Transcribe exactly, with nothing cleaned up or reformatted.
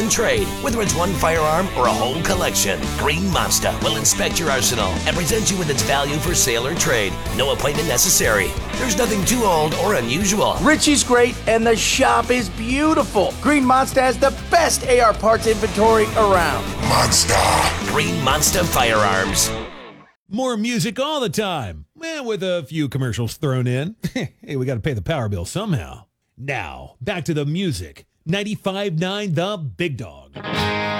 and trade. Whether it's one firearm or a whole collection, Green Monster will inspect your arsenal and present you with its value for sale or trade. No appointment necessary. There's nothing too old or unusual. Richie's great and the shop is beautiful. Green Monster has the best A R parts inventory around. Monster. Green Monster Firearms. More music all the time, eh, with a few commercials thrown in. Hey, we got to pay the power bill somehow. Now, back to the music. ninety-five point nine The Big Dog.